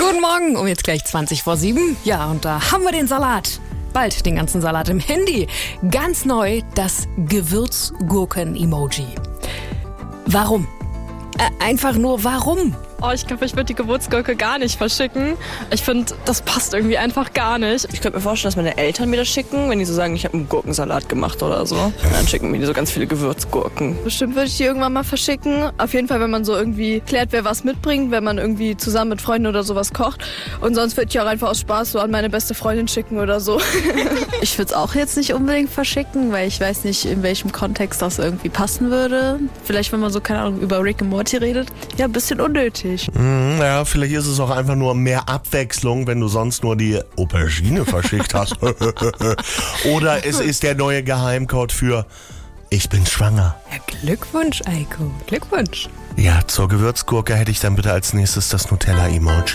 Guten Morgen, um jetzt gleich 20 vor 7. Ja, und da haben wir den Salat. Bald den ganzen Salat im Handy. Ganz neu das Gewürzgurken-Emoji. Warum? Einfach nur warum? Oh, ich glaube, ich würde die Gewürzgurke gar nicht verschicken. Ich finde, das passt irgendwie einfach gar nicht. Ich könnte mir vorstellen, dass meine Eltern mir das schicken, wenn die so sagen, ich habe einen Gurkensalat gemacht oder so. Und dann schicken mir die so ganz viele Gewürzgurken. Bestimmt würde ich die irgendwann mal verschicken. Auf jeden Fall, wenn man so irgendwie klärt, wer was mitbringt, wenn man irgendwie zusammen mit Freunden oder sowas kocht. Und sonst würde ich auch einfach aus Spaß so an meine beste Freundin schicken oder so. Ich würde es auch jetzt nicht unbedingt verschicken, weil ich weiß nicht, in welchem Kontext das irgendwie passen würde. Vielleicht, wenn man so, keine Ahnung, über Rick and Morty redet. Ja, ein bisschen unnötig. Ja, vielleicht ist es auch einfach nur mehr Abwechslung, wenn du sonst nur die Aubergine verschickt hast. Oder es ist der neue Geheimcode für ich bin schwanger. Ja, Glückwunsch, Eiko. Glückwunsch. Ja, zur Gewürzgurke hätte ich dann bitte als nächstes das Nutella-Emoji.